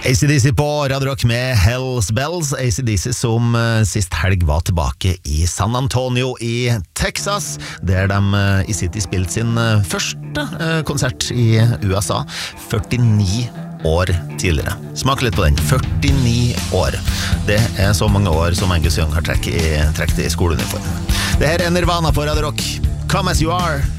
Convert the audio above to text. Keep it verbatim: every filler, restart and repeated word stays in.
A C D C på Radio Rock med Hells Bells. A C D C som uh, sist helg var tilbake i San Antonio i Texas, der de uh, i City spilte sin uh, første uh, konsert i U S A førtini år tidligere. Smak litt på den. førtini år. Det er så mange år som Angus Young har trekket i, trekket i skoleuniform. Det her er Nirvana på Radio Rock. Come as you are.